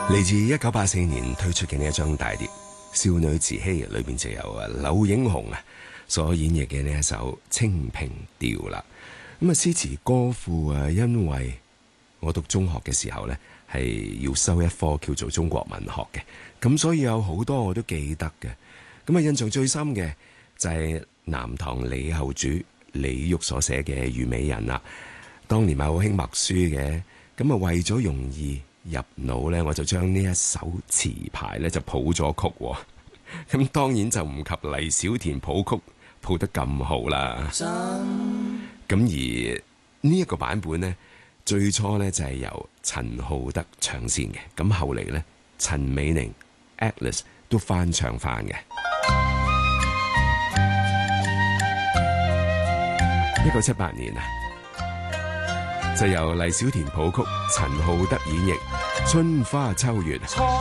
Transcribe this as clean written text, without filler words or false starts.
嚟自1984年推出嘅呢一張大碟《少女慈禧》，裏邊就有柳影虹所演繹嘅呢一首《清平調》啦。咁詩詞歌賦因為我讀中學嘅時候呢，係要修一科叫做中國文學嘅，咁所以有好多我都記得嘅。咁印象最深嘅就係南唐李後主李煜所寫嘅《虞美人》啦。當年咪好興默書嘅，咁為咗容易入腦呢，我就將呢一首詞牌呢就譜咗曲，咁當然就唔及黎小田譜曲譜得咁好啦。咁而呢一個版本呢，最初呢就係由陳浩德唱先嘅，咁後嚟呢，陳美寧、Atlas 都翻唱翻嘅。1978年就由黎小田譜曲，陳浩德演繹《春花秋月》。